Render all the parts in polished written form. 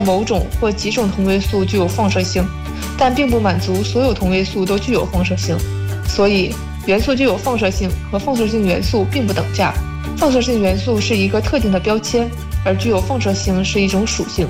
某种或几种同位素具有放射性，但并不满足所有同位素都具有放射性。所以，元素具有放射性和放射性元素并不等价。放射性元素是一个特定的标签，而具有放射性是一种属性。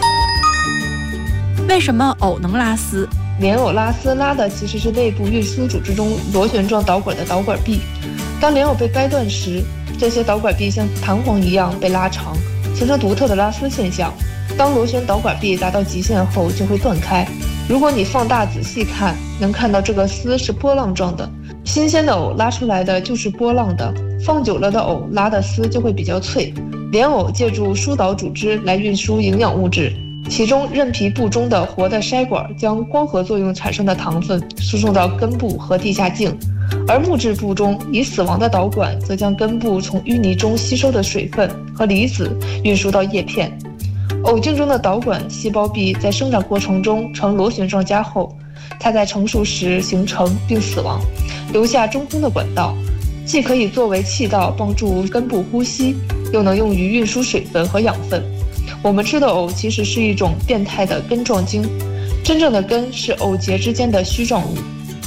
为什么藕能拉丝？ 莲藕拉丝拉的其实是内部运输组织中螺旋状导管的导管壁。当莲藕被掰断时，这些导管壁像弹簧一样被拉长，形成独特的拉丝现象。当螺旋导管壁达到极限后，就会断开。如果你放大仔细看，能看到这个丝是波浪状的。新鲜的藕拉出来的就是波浪的，放久了的藕拉的丝就会比较脆。莲藕借助疏导组织来运输营养物质，其中韧皮部中的活的筛管将光合作用产生的糖分输送到根部和地下茎，而木质部中已死亡的导管则将根部从淤泥中吸收的水分和离子运输到叶片。藕茎中的导管细胞壁在生长过程中呈螺旋状加厚，它在成熟时形成并死亡，留下中空的管道，既可以作为气道帮助根部呼吸，又能用于运输水分和养分。我们吃的藕其实是一种变态的根状茎，真正的根是藕节之间的须状物。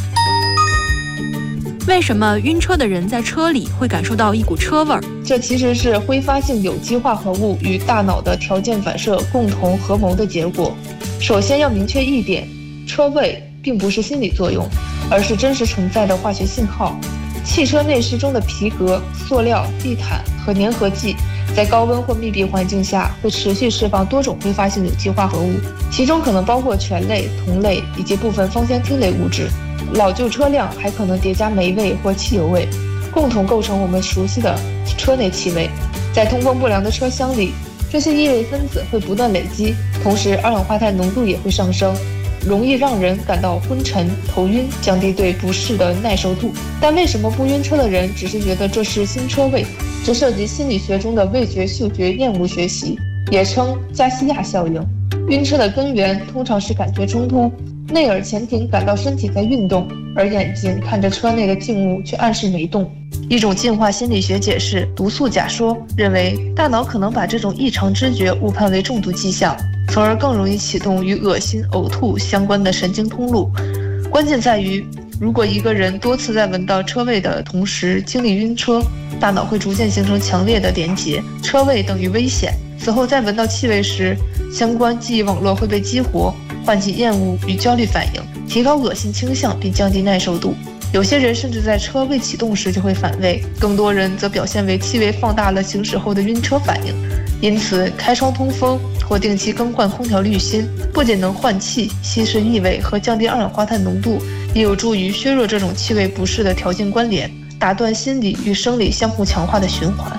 为什么晕车的人在车里会感受到一股车味儿？ 这其实是挥发性有机化合物与大脑的条件反射共同合谋的结果。首先要明确一点，车味并不是心理作用，而是真实存在的化学信号。汽车内饰中的皮革、塑料、地毯和粘合剂在高温或密闭环境下会持续释放多种挥发性有机化合物，其中可能包括醛类、酮类以及部分芳香烃类物质。老旧车辆还可能叠加霉味或汽油味，共同构成我们熟悉的车内气味。在通风不良的车厢里，这些异味分子会不断累积，同时二氧化碳浓度也会上升，容易让人感到昏沉、头晕，降低对不适的耐受度。但为什么不晕车的人只是觉得这是新车味？这涉及心理学中的味觉嗅觉厌恶学习，也称加西亚效应。晕车的根源通常是感觉冲突，内耳前庭感到身体在运动，而眼睛看着车内的静物却暗示没动。一种进化心理学解释毒素假说，认为大脑可能把这种异常知觉误判为中毒迹象，从而更容易启动与恶心、呕吐相关的神经通路。关键在于，如果一个人多次在闻到车味的同时经历晕车，大脑会逐渐形成强烈的连结，车味等于危险。此后再闻到气味时，相关记忆网络会被激活，唤起厌恶与焦虑反应，提高恶心倾向并降低耐受度。有些人甚至在车未启动时就会反胃，更多人则表现为气味放大了行驶后的晕车反应。因此，开窗通风或定期更换空调滤芯，不仅能换气、稀释异味和降低二氧化碳浓度，也有助于削弱这种气味不适的条件关联，打断心理与生理相互强化的循环。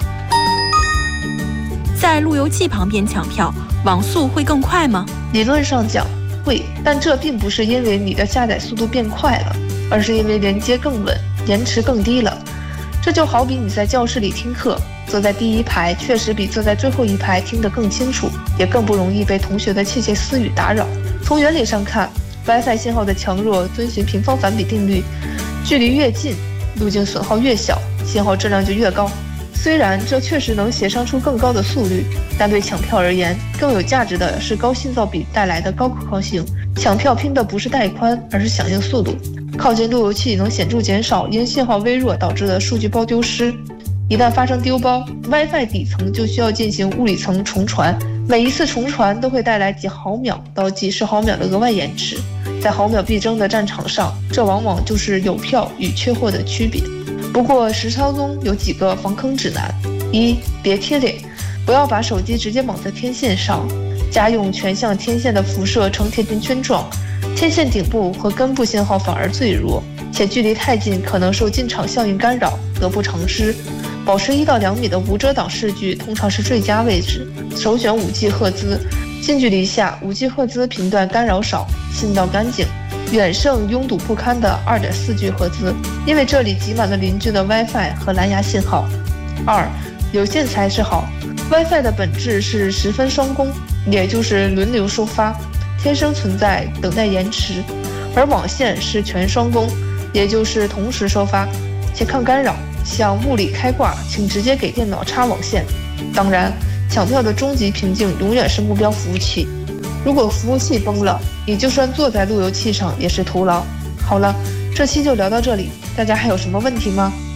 在路由器旁边抢票，网速会更快吗？ 理论上讲会，但这并不是因为你的下载速度变快了，而是因为连接更稳，延迟更低了。这就好比你在教室里听课，坐在第一排确实比坐在最后一排听得更清楚，也更不容易被同学的窃窃私语打扰。从原理上看， WiFi 信号的强弱遵循平方反比定律，距离越近，路径损耗越小，信号质量就越高。虽然这确实能协商出更高的速率，但对抢票而言，更有价值的是高信噪比带来的高可靠性。抢票拼的不是带宽，而是响应速度。靠近路由器能显著减少因信号微弱导致的数据包丢失。一旦发生丢包， WiFi 底层就需要进行物理层重传，每一次重传都会带来几毫秒到几十毫秒的额外延迟。在毫秒必争的战场上，这往往就是有票与缺货的区别。不过实操中有几个防坑指南：一、别贴脸，不要把手机直接绑在天线上，家用全向天线的辐射呈铁钉圈状，天线顶部和根部信号反而最弱，且距离太近可能受进场效应干扰，得不偿失。保持1到2米的无遮挡视距通常是最佳位置，首选5G 赫兹，近距离下5G 赫兹频段干扰少，信道干净，远胜拥堵不堪的2.4G 赫兹，因为这里挤满了邻居的 WiFi 和蓝牙信号。2. 有线才是好。 WiFi 的本质是十分双工，也就是轮流收发，天生存在等待延迟，而网线是全双工，也就是同时收发且抗干扰。想物理开挂，请直接给电脑插网线。当然，抢票的终极瓶颈永远是目标服务器。 如果服务器崩了，你就算坐在路由器上也是徒劳。好了，这期就聊到这里，大家还有什么问题吗？